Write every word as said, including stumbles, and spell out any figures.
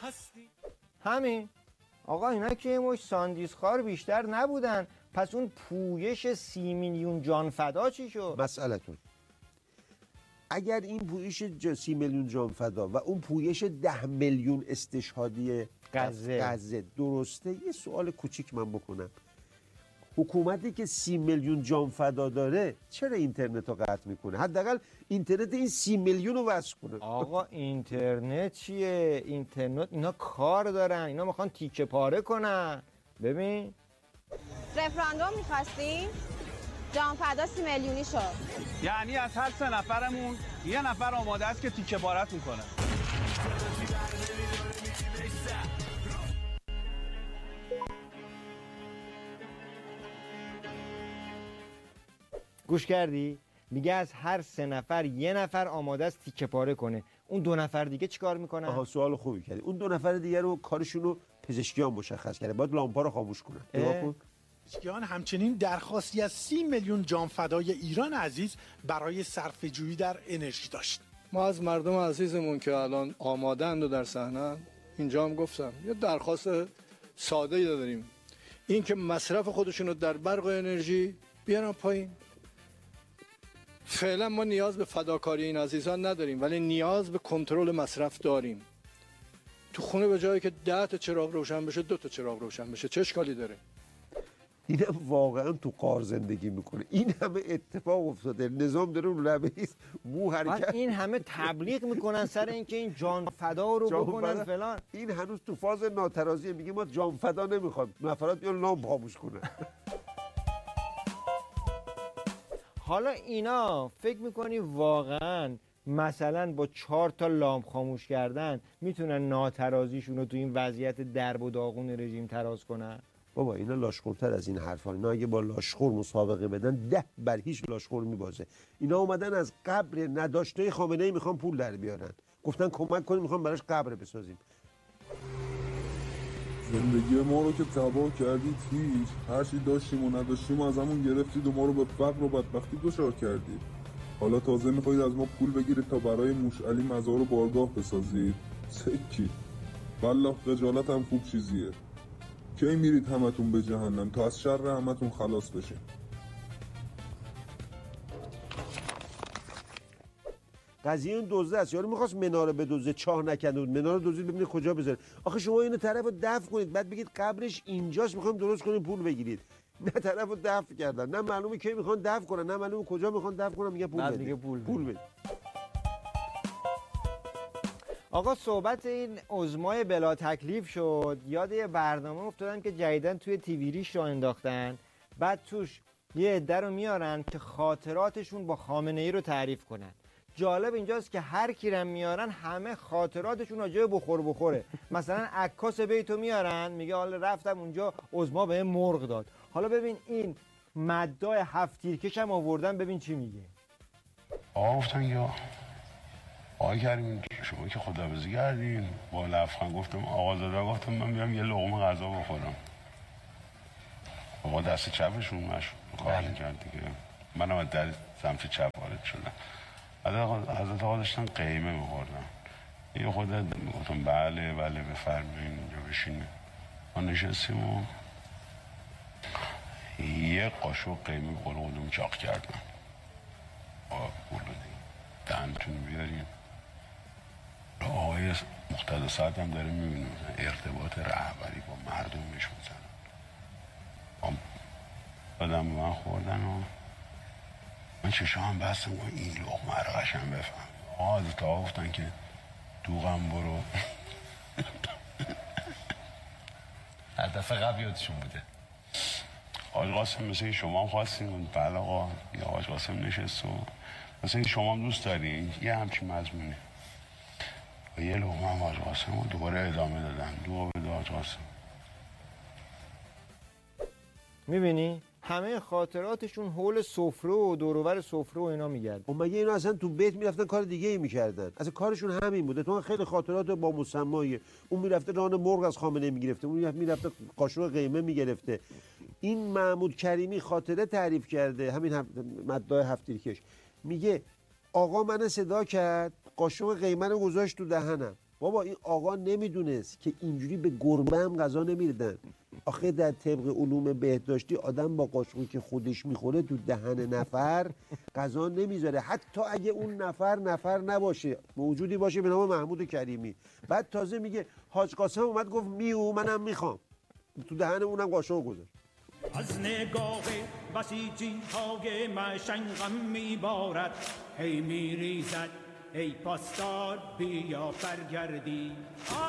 همین آقا، اینا که یه مش ساندیسخوار بیشتر نبودن، پس اون پویش سی میلیون جان فدا چی شد؟ مسئلتون اگر این پویش سی میلیون جان فدا و اون پویش ده میلیون استشهادی غزه غزه درسته، یه سوال کوچیک من بکنم، حکومتی که سی میلیون جان فدا داره چرا اینترنت رو قطع میکنه؟ حداقل اینترنت این سی میلیون رو وصل کنه. آقا اینترنت چیه؟ اینترنت اینا کار دارن، اینا میخوان تیکه پاره کنن. ببین رفراندوم میخواستیم جان فدا سی میلیونی شد، یعنی از هر سه نفرمون یه نفر آماده است که تیکه پاره‌تون کنه. گوش کردی؟ میگه از هر سه نفر یه نفر آماده است تیکه پاره کنه. اون دو نفر دیگه چیکار میکنن؟ آها سوال خوبی کردی. اون دو نفر دیگه رو کارشون رو پزشکیان مشخص کرده، باید لامپا رو خاموش کنن. نگاه کن. پزشکیان همچنین درخواستی از سی میلیون جان فدای ایران عزیز برای صرفه‌جویی در انرژی داشت. ما از مردم عزیزمون که الان آماده‌اند و در صحنه، اینجا هم گفتم یه درخواست ساده‌ای داریم، این که مصرف خودشون رو در برق و انرژی بیارن پایین. فعلا ما نیاز به فداکاری این عزیزان نداریم، ولی نیاز به کنترل مصرف داریم. تو خونه به جایی که ده تا چراغ روشن بشه دو تا چراغ روشن بشه، چه اشکالی داره؟ این هم واقعا تو قار زندگی میکنه. این همه اتفاق افتاده، نظام داره رو لبه ایست، مو حرکت، این همه تبلیغ میکنن سر اینکه این جان فدا رو جان بکنن فدا. فلان. این هنوز تو فاز ناترازیه، میگه ما جان فدا نمیخوام، نفرات بیان لامپ خاموش کنن. حالا اینا فکر میکنی واقعا مثلا با چهار تا لامپ خاموش کردن میتونن ناترازیشون رو تو این وضعیت درب و داغون رژیم تراز کنن؟ بابا اینا لاشخورتر از این حرفا. اینا اگه با لاشخور مسابقه بدن ده بر هیچ لاشخور میبازه. اینا اومدن از قبر نداشته خامنه ای میخوان پول در بیارن، گفتن کمک کنیم میخوان براش قبر بسازیم. زندگی ما رو که تباه کردید، هیچ هر چی داشتیم و نداشتیم از همون گرفتید و ما رو به فقر و بدبختی دچار کردید. حالا تازه میخواید از ما پول بگیرید تا برای موشعلی مزار و بارگاه بسازید. سکی والله خجالت هم خوب چیزیه. کی میرید همتون به جهنم تا از شر همتون خلاص بشین؟ قضیه این دزده است. یارو میخواست مناره بدزده، چاه نکنده بود، مناره دزدید ببینید کجا بذاره. آخه شما اینو طرفو دفع کنید بعد بگید قبرش اینجاست میخوام درست کنیم پول بگیرید. نه طرفو دفع کردن، نه معلومه کی میخوان دفع کنن، نه معلومه کجا میخوان دفع کنن، میگه پول بده. پول, پول بده. آقا صحبت این عزمای بلا تکلیف شد، یاد یه برنامه افتادم که جدیدن توی تیویریش رو انداختن، بعد توش یه عده رو میارن که خاطراتشون با خامنه ای رو تعریف کنن. جالب اینجاست که هر کی رو میارن همه خاطراتشون راجع به بخور بخوره. مثلا عکاس بیتو میارن میگه حالا رفتم اونجا عزما بهم مرغ داد. حالا ببین این مدای هفت تیرکش هم آوردن، ببین چی میگه. آقا گفتن یا آقای کریم شما که خداحافظی کردین، با لبخند گفتم آقا زاده، گفتم من میرم یه لقمه غذا بخورم. آقا دست چپشون مشغول کار کرد دیگه، منم از در سمت چپ وارد شدم. حضرت آقا داشتن قیمه میخوردن، یه خودت گفتم بله بله بفرمایین اینجا بشینه. ما نشستیم و یه قاشق قیمه قلقلوم چاق کردن. آقا بولدی دهنتون بیاریم. آقای مقتدی ساعت هم داره میبینیم ارتباط رهبری با مردمش میزنن. آدم به من خوردن و من چشم هم بستم و این لقمه رو قشنگ بفهم. آقا حضرت آقا گفتن که دوغم برو. هدف قبل یادشون بوده. آج قاسم مثل شما هم خواستین؟ بله آقا. یا آج قاسم نشست و مثل شما هم دوست دارین یه همچین مضمونه. و یه لقمه هم آج قاسم و دوباره ادامه دادن. دو بده آج قاسم. میبینی؟ همه خاطراتشون حول سفره و دوروبر سفره و اینا میگرد. اون مگه اینا اصلا تو بیت میرفتن کار دیگه ای میکردن؟ اصلا کارشون همین بوده. تو خیلی خاطرات با مسمایه. اون میرفته ران مرغ از خامنه میگرفته، اون میرفته قاشق قیمه میگرفته. این محمود کریمی خاطره تعریف کرده، همین هم مدای هفت تیرکش، میگه آقا من صدا کرد قاشق قیمه رو گذاشت تو دهنم، بابا این آقا نمیدونست که اینجوری به گربه هم غذا نمیدن. آخه در طبق علوم بهداشتی آدم با قاشقی که خودش میخوره تو دهن نفر غذا نمیذاره، حتی اگه اون نفر نفر نباشه، موجودی باشه به نام محمود کریمی. بعد تازه میگه حاج قاسم اومد گفت میو منم میخوام، تو دهن اونم قاشق گذاشت. از نگاه بسیجی های مشنگم میبارد، هی میریزد ای پاسدار بیا برگردی.